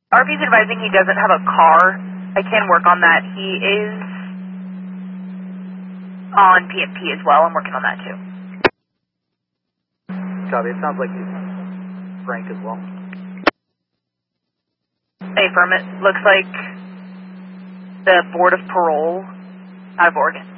RP's advising he doesn't have a car. I can work on that. He is on PMP as well. I'm working on that too. Copy. It sounds like he's frank as well. Affirm it. Looks like the Board of Parole out of Oregon.